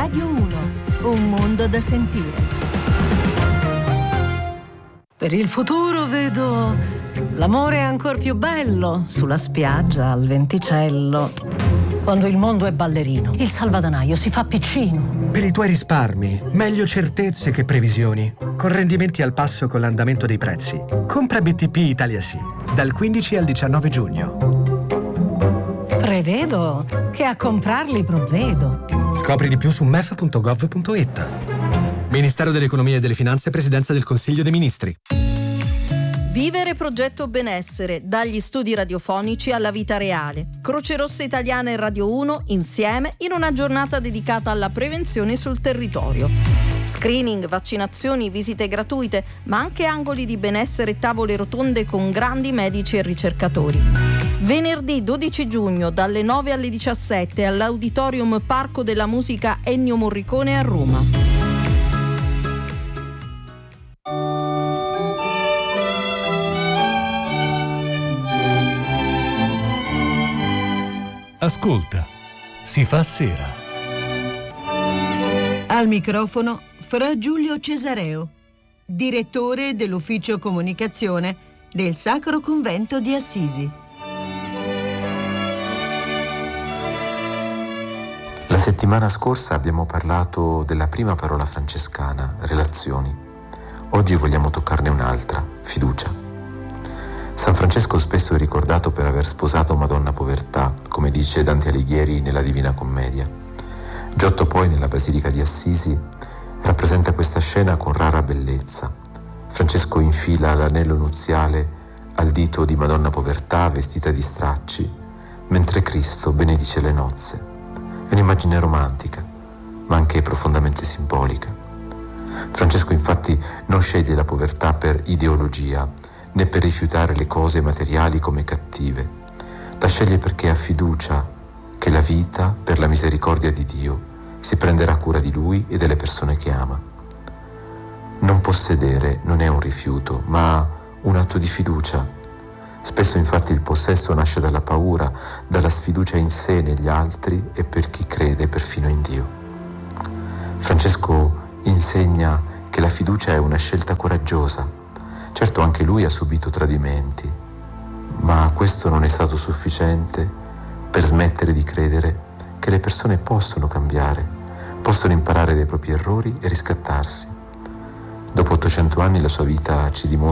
Radio 1, un mondo da sentire. Per il futuro vedo l'amore ancor più bello sulla spiaggia al venticello. Quando il mondo è ballerino, il salvadanaio si fa piccino. Per i tuoi risparmi, meglio certezze che previsioni. Con rendimenti al passo con l'andamento dei prezzi. Compra BTP Italia Sì, dal 15 al 19 giugno. Prevedo che a comprarli provvedo. Scopri di più su mef.gov.it. Ministero dell'Economia e delle Finanze, Presidenza del Consiglio dei Ministri. Vivere progetto benessere, dagli studi radiofonici alla vita reale. Croce Rossa Italiana e Radio 1 insieme in una giornata dedicata alla prevenzione sul territorio. Screening, vaccinazioni, visite gratuite, ma anche angoli di benessere e tavole rotonde con grandi medici e ricercatori. Venerdì 12 giugno dalle 9 alle 17 all'Auditorium Parco della Musica Ennio Morricone a Roma. Ascolta, si fa sera. Al microfono Fra Giulio Cesareo, direttore dell'ufficio comunicazione del Sacro Convento di Assisi. La settimana scorsa abbiamo parlato della prima parola francescana, relazioni. Oggi vogliamo toccarne un'altra, fiducia. San Francesco spesso è ricordato per aver sposato Madonna Povertà, come dice Dante Alighieri nella Divina Commedia. Giotto poi nella Basilica di Assisi rappresenta questa scena con rara bellezza. Francesco infila l'anello nuziale al dito di Madonna Povertà vestita di stracci, mentre Cristo benedice le nozze. È un'immagine romantica, ma anche profondamente simbolica. Francesco infatti non sceglie la povertà per ideologia, né per rifiutare le cose materiali come cattive. La sceglie perché ha fiducia che la vita, per la misericordia di Dio, si prenderà cura di lui e delle persone che ama. Non possedere non è un rifiuto, ma un atto di fiducia. Spesso infatti il possesso nasce dalla paura, dalla sfiducia in sé, negli altri e per chi crede perfino in Dio. Francesco insegna che la fiducia è una scelta coraggiosa. Certo, anche lui ha subito tradimenti, ma questo non è stato sufficiente per smettere di credere che le persone possono cambiare, possono imparare dai propri errori e riscattarsi. Dopo 800 anni la sua vita ci dimostra